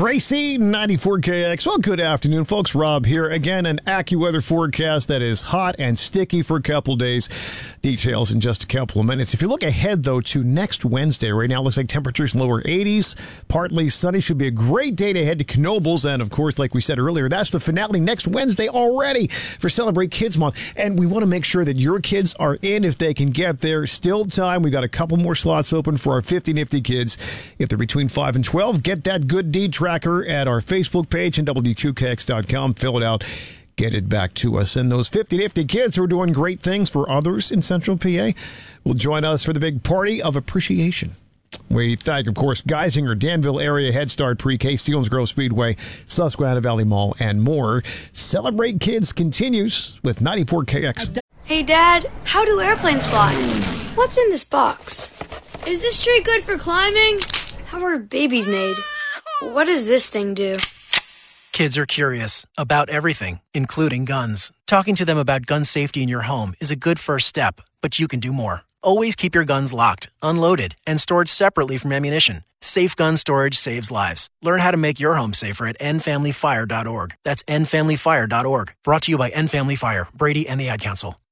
Tracy, 94KX. Well, good afternoon, folks. Rob here. Again, an AccuWeather forecast that is hot and sticky for a couple days. Details in just a couple of minutes. If you look ahead, though, to next Wednesday, right now it looks like temperatures lower 80s, partly sunny. Should be a great day to head to Knoebels. And, of course, like we said earlier, that's the finale next Wednesday already for Celebrate Kids Month. And we want to make sure that your kids are in if they can get there. Still time. We got a couple more slots open for our 50 Nifty kids. If they're between 5 and 12, get that good deed tracker at our Facebook page and WQKX.com. Fill it out. Get it back to us. And those 50 Nifty kids who are doing great things for others in Central PA will join us for the big party of appreciation. We thank, of course, Geisinger, Danville Area Head Start Pre-K, Stevens Grove Speedway, Susquehanna Valley Mall, and more. Celebrate Kids continues with 94KX. Hey, Dad, how do airplanes fly? What's in this box? Is this tree good for climbing? How are babies made? What does this thing do? Kids are curious about everything, including guns. Talking to them about gun safety in your home is a good first step, but you can do more. Always keep your guns locked, unloaded, and stored separately from ammunition. Safe gun storage saves lives. Learn how to make your home safer at endfamilyfire.org. That's endfamilyfire.org. Brought to you by End Family Fire, Brady, and the Ad Council.